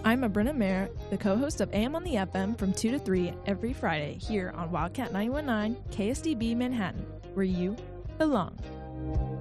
I'm Brenna Mayer, the co-host of AM on the FM from 2 to 3 every Friday here on Wildcat 919 KSDB Manhattan, where you belong.